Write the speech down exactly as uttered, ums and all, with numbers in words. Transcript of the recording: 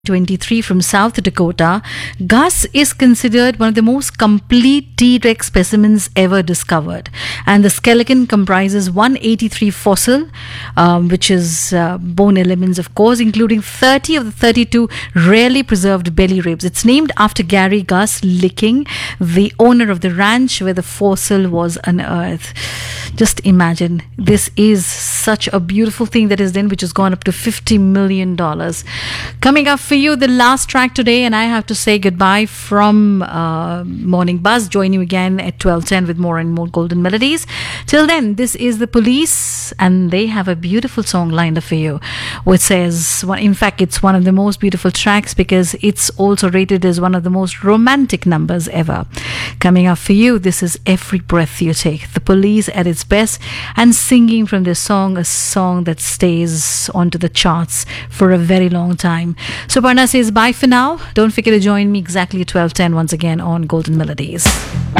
twenty-three from South Dakota. Gus is considered one of the most complete T-Rex specimens ever discovered, and the skeleton comprises one hundred eighty-three fossil, um, which is uh, bone elements, of course, including thirty of the thirty-two rarely preserved belly ribs. It's named after Gary Gus Licking, the owner of the ranch where the fossil was unearthed. Just imagine, this is such a beautiful thing that is done, which has gone up to fifty million dollars. Coming up for you, the last track today, and I have to say goodbye from uh, Morning Buzz. Join you again at twelve ten with more and more golden melodies. Till then, this is The Police, and they have a beautiful song lined up for you, which says, well, in fact, it's one of the most beautiful tracks because it's also rated as one of the most romantic numbers ever. Coming up for you, this is Every Breath You Take. The Police at its best, and singing from this song, a song that stays onto the charts for a very long time. So Parna says bye for now. Don't forget to join me exactly at twelve ten once again on Golden Melodies.